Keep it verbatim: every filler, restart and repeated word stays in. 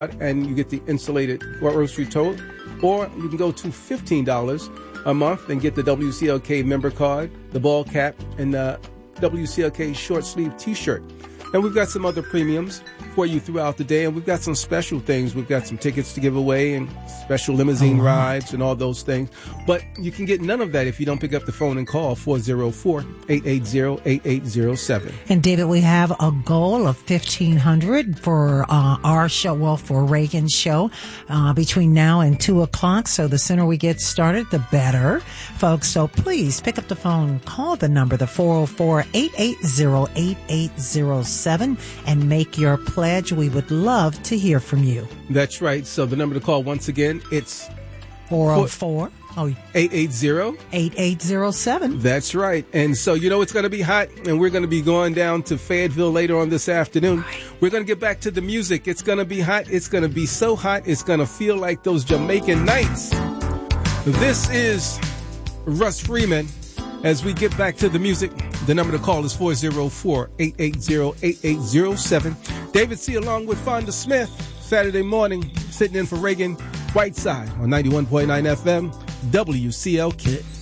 and you get the insulated grocery tote, or you can go to fifteen dollars a month and get the W C L K member card, the ball cap, and the W C L K short sleeve t-shirt. And we've got some other premiums for you throughout the day, and we've got some special things. We've got some tickets to give away and special limousine oh, wow. rides and all those things. But you can get none of that if you don't pick up the phone and call four oh four, eight eight zero, eight eight zero seven. And David, we have a goal of fifteen hundred for uh, our show, well, for Reagan's show, uh, between now and two o'clock. So the sooner we get started, the better, folks. So please pick up the phone, call the number, the four oh four, eight eight zero, eight eight zero seven, and make your pledge. We would love to hear from you. That's right. So the number to call once again, it's four oh four, eight eight zero, eight eight zero seven. That's right. And so you know it's going to be hot, and we're going to be going down to Fayetteville later on this afternoon. Right. We're going to get back to the music. It's going to be hot. It's going to be so hot. It's going to feel like those Jamaican nights. This is Russ Freeman. As we get back to the music, the number to call is four oh four, eight eight zero, eight eight zero seven. David C. along with Fonda Smith, Saturday morning, sitting in for Reagan Whiteside on ninety-one point nine F M, W C L K.